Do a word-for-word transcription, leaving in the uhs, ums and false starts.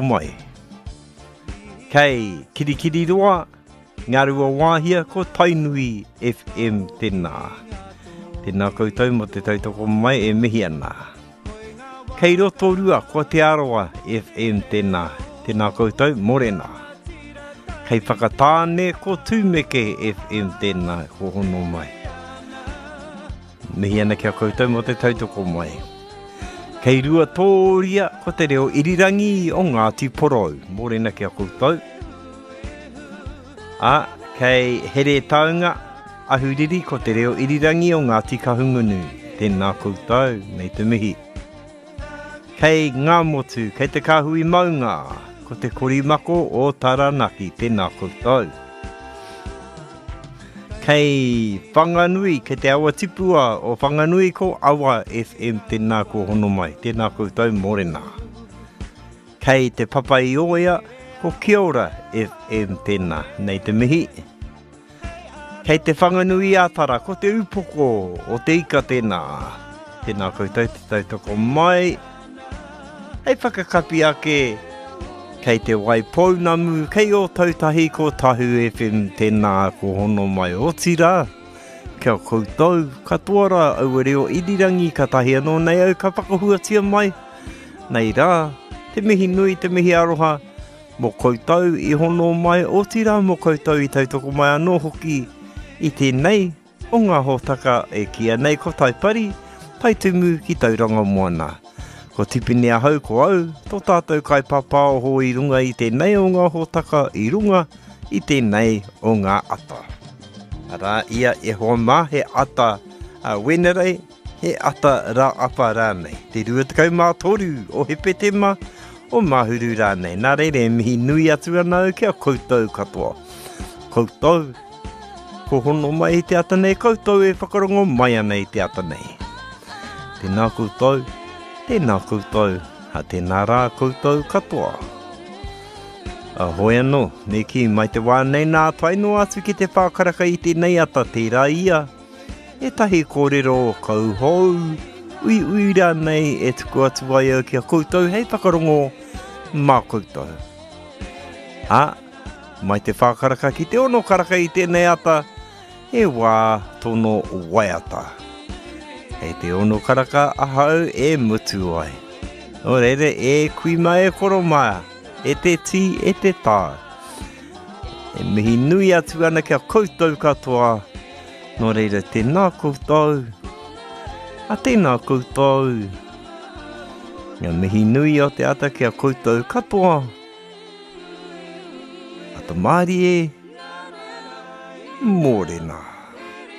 mai. Kei kirikiri roa, ngā rua wāhia ko Tainui F M tēnā. Tēnā koutou mo te tautoko mai e mihi ana. Kei roto rua ko te aroa F M tēnā. Tēnā koutou morena. Kei whakatāne ko Tūmeke F M tēnā ko hono mai. Mihi ana kia koutou mo te tautoko mai. Kei rua tōria ko te reo irirangi o Ngāti Porou. Morena kia koutou. A, kei here taunga ahuriri ko te reo irirangi o Ngāti Kahungunu. Tēnā koutou, nei te mihi. Kei ngā motu, kei te kahui maunga, ko te korimako o Taranaki. Tēnā koutou. Kei whanganui, kei te awa tipua o whanganui ko Awa F M tēnā ko hono mai. Tēnā koutou morena. Kei te papai oia ko Kiora F M tēnā. Nei te mihi. Kei te whanganui ātara ko te upoko o te ika tēnā. Tēnā koutou te tautoko mai. Hei whakakapi ake. Kei te Waipounamu, kei o tautahi ko Tahu F M tēnā ko hono mai o tira. Kia koutou, katoara au reo irirangi ka tahi anō nei au ka whakahuatia mai. Nei rā, te mihi nui, te mihi aroha, mo koutou i hono mai o tira, mo koutou i tautoko mai anō hoki i tēnei o ngā hōtaka e kia nei ko taipari, taitumu ki tauranga moana. Ko tipini a hau ko au, tō tātou kai papa o ho i runga i tēnei o ngā hōtaka i runga i tēnei o ngā ata. Ara ia e hoa mā he ata a wenerei, he ata rā apa rānei. Te ruatakau mā toru o he petema o mahuru rānei. Nā reire mihi nui atu anau kia koutou katoa. Koutou, ko hono mai i te ata nei, koutou e whakarongo mai ana i te ata nei. Tēnā koutou. Tēnā koutou, ha tēnā rā koutou katoa. A hoi anō, neki mai te wānei nā taino atu ki te whākaraka i tēnei ata tērā ia. E tahi kōrero kau hou, ui ui rā nei e tuku atu ai au kia koutou hei whakarongo mā koutou. A, mai te whākaraka ki te ono karaka i tēnei ata, e wā tono waiata. Hei te ono karaka ahau e mutu ai. O reire e kui mai e koro mai, e te ti e te tā. E mihi nui atu ana kia koutou katoa. No reire tēnā koutou. A tēnā koutou. Ngā mihi nui o te ata kia koutou katoa. Ata maari e. Morena.